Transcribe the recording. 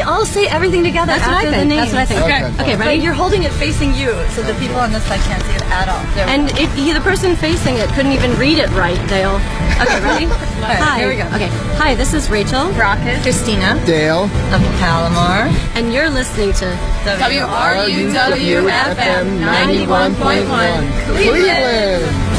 we all say everything together after the name? That's what I think. Okay, ready? But you're holding it facing you, so the people on this side can't see it at all. And if the person facing it couldn't even read it right, Dale. Okay, ready? Hi. Here we go. Okay. Hi, this is Rachel. Rocket. Christina. Dale. Of Palomar. And you're listening to WRUW-FM 91.1 Cleveland. Cleveland.